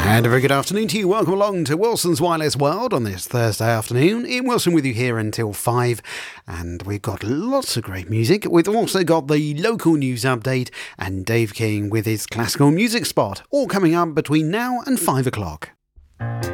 And a very good afternoon to you. Welcome along to Wilson's Wireless World on this Thursday afternoon. Ian Wilson with you here until 5. And we've got lots of great music. We've also got the local news update and Dave King with his classical music spot. All coming up between now and 5 o'clock.